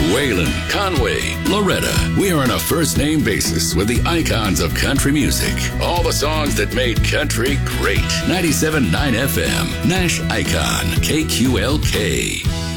Waylon, Conway, Loretta. We are on a first-name basis with the icons of country music. All the songs that made country great. 97.9 FM, Nash Icon, KQLK.